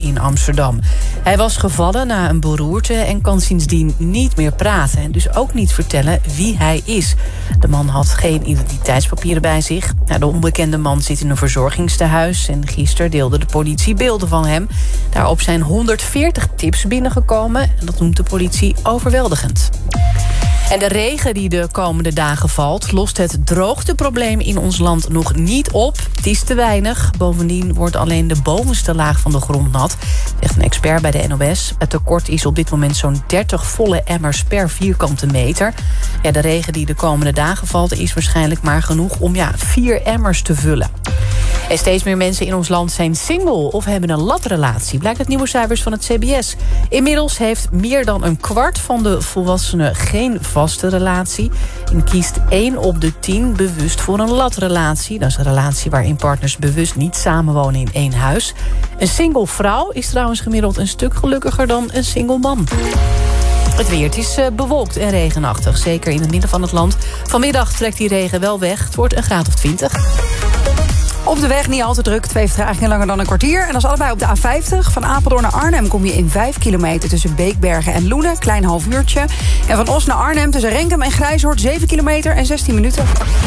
in Amsterdam. Hij was gevallen na een beroerte en kan sindsdien niet meer praten... en dus ook niet vertellen wie hij is. De man had geen identiteitspapieren bij zich. De onbekende man zit in een verzorgingstehuis... en gisteren deelde de politie beelden van hem. Daarop zijn 140 tips binnengekomen... en dat noemt de politie overweldigend. En de regen die de komende dagen valt... lost het droogteprobleem in ons land nog niet op. Het is te weinig. Bovendien wordt alleen de bovenste laag van de grond nat. Zegt een expert bij de NOS. Het tekort is op dit moment zo'n 30 volle emmers per vierkante meter. Ja, de regen die de komende dagen valt... is waarschijnlijk maar genoeg om 4 emmers te vullen. En steeds meer mensen in ons land zijn single of hebben een latrelatie. Blijkt uit nieuwe cijfers van het CBS. Inmiddels heeft meer dan een kwart van de volwassenen geen vaste relatie. En kiest 1 op de 10 bewust voor een latrelatie. Dat is een relatie waarin partners bewust niet samenwonen in één huis. Een single vrouw is trouwens gemiddeld een stuk gelukkiger dan een single man. Het weer, het is bewolkt en regenachtig, zeker in het midden van het land. Vanmiddag trekt die regen wel weg, het wordt een graad of 20. Op de weg niet al te druk, 2 vertragingen langer dan een kwartier. En dat is allebei op de A50. Van Apeldoorn naar Arnhem kom je in 5 kilometer tussen Beekbergen en Loenen. Klein half uurtje. En van Os naar Arnhem tussen Renkum en Grijzoord 7 kilometer en 16 minuten.